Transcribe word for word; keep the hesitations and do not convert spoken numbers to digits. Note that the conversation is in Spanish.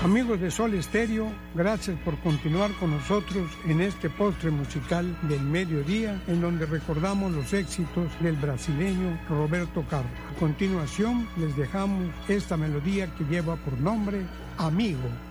Amigos de Sol Estéreo, gracias por continuar con nosotros en este postre musical del mediodía, en donde recordamos los éxitos del brasileño Roberto Carlos. A continuación, les dejamos esta melodía que lleva por nombre Amigo.